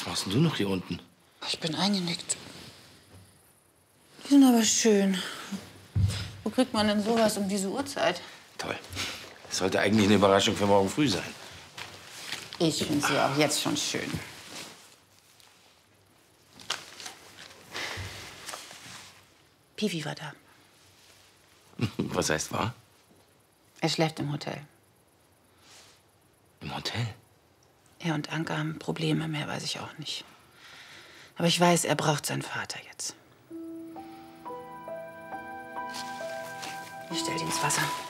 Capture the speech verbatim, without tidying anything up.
machst denn du noch hier unten? Ich bin eingenickt. Die sind aber schön. Wo kriegt man denn sowas um diese Uhrzeit? Toll. Das sollte eigentlich eine Überraschung für morgen früh sein. Ich finde sie auch jetzt schon schön. Piwi war da. Was heißt war? Er schläft im Hotel. Im Hotel? Er und Anke haben Probleme, mehr weiß ich auch nicht. Aber ich weiß, er braucht seinen Vater jetzt. Ich stell die ins Wasser.